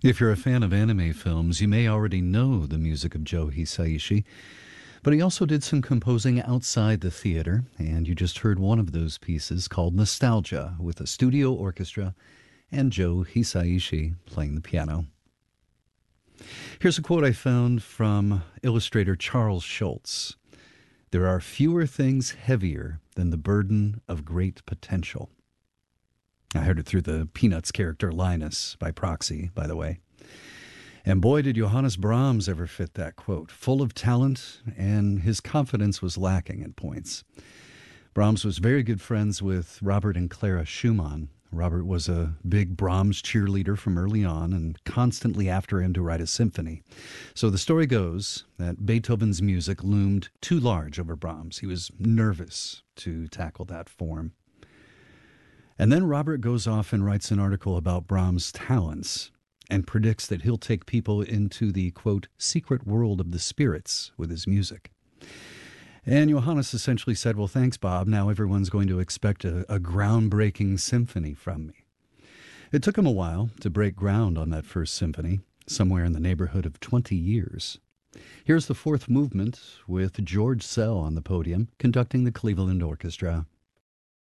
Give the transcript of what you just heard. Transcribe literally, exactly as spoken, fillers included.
If you're a fan of anime films, you may already know the music of Joe Hisaishi, but he also did some composing outside the theater, and you just heard one of those pieces called Nostalgia with a studio orchestra and Joe Hisaishi playing the piano. Here's a quote I found from illustrator Charles Schultz. There are fewer things heavier than the burden of great potential. I heard it through the Peanuts character Linus by proxy, by the way. And boy, did Johannes Brahms ever fit that quote. Full of talent, and his confidence was lacking at points. Brahms was very good friends with Robert and Clara Schumann. Robert was a big Brahms cheerleader from early on and constantly after him to write a symphony. So the story goes that Beethoven's music loomed too large over Brahms. He was nervous to tackle that form. And then Robert goes off and writes an article about Brahms' talents and predicts that he'll take people into the, quote, secret world of the spirits with his music. And Johannes essentially said, well, thanks, Bob. Now everyone's going to expect a, a groundbreaking symphony from me. It took him a while to break ground on that first symphony, somewhere in the neighborhood of twenty years. Here's the fourth movement with George Szell on the podium conducting the Cleveland Orchestra.